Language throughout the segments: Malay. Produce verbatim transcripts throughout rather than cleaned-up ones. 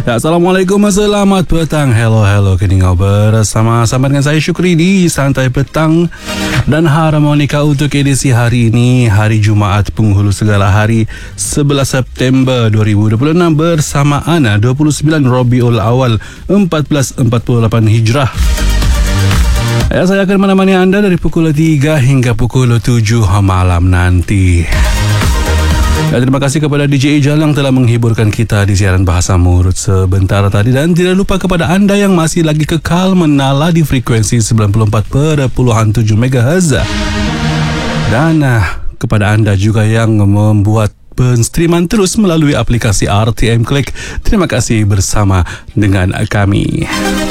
Ya, Assalamualaikum, selamat petang. Hello, hello. Kini ngau bersama-sama dengan saya Syukri di Santai Petang dan Harmonika untuk edisi hari ini, hari Jumaat penghulu segala hari, sebelas September dua ribu dua puluh enam bersamaan dua puluh sembilan Rabiul Awal empat belas empat puluh lapan Hijrah. Ya, saya akan menemani anda dari pukul tiga hingga pukul tujuh malam nanti. Ya, terima kasih kepada D J Ijal yang telah menghiburkan kita di siaran Bahasa Murut sebentar tadi. Dan tidak lupa kepada anda yang masih lagi kekal menala di frekuensi sembilan puluh empat perpuluhan tujuh megahertz. Dan uh, kepada anda juga yang membuat penstreaman terus melalui aplikasi R T M Click, terima kasih bersama dengan kami.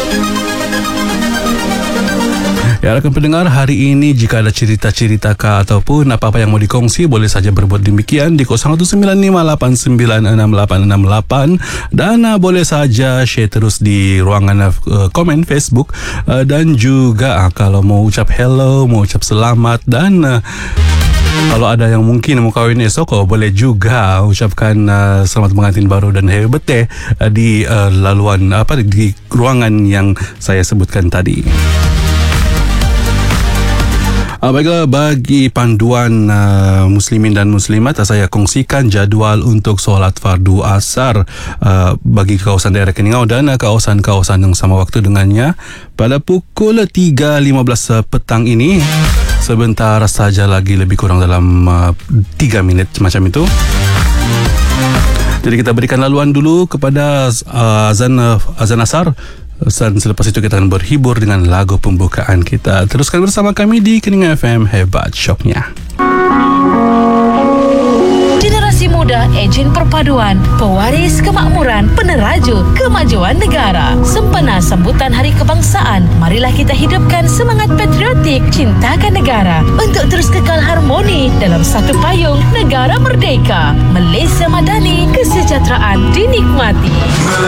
Ya, rakan pendengar, hari ini jika ada cerita-cerita kah ataupun apa-apa yang mau dikongsi, boleh saja berbuat demikian di kosong satu sembilan lima lapan sembilan enam lapan enam lapan. Dan uh, boleh saja share terus di ruangan uh, komen Facebook. uh, Dan juga uh, kalau mau ucap hello, mau ucap selamat, dan uh, kalau ada yang mungkin mau kahwin esok, oh, boleh juga ucapkan uh, selamat pengantin baru dan happy birthday uh, di uh, laluan apa di ruangan yang saya sebutkan tadi. Uh, baiklah, bagi panduan uh, muslimin dan muslimat, uh, saya kongsikan jadual untuk solat fardu asar uh, bagi kawasan daerah Keningau dan uh, kawasan-kawasan yang sama waktu dengannya pada pukul tiga lima belas uh, petang ini. Sebentar saja lagi, lebih kurang dalam uh, tiga minit macam itu. Jadi kita berikan laluan dulu kepada uh, azan uh, azan asar. Dan selepas itu kita akan berhibur dengan lagu pembukaan kita. Teruskan bersama kami di Keningau F M, hebat shocknya. Generasi muda, ejen perpaduan, pewaris kemakmuran, peneraju kemajuan negara. Sempena sambutan Hari Kebangsaan, marilah kita hidupkan semangat patriotik, cintakan negara untuk terus kekal harmoni dalam satu payung negara merdeka. Malaysia Madani, kesejahteraan dinikmati.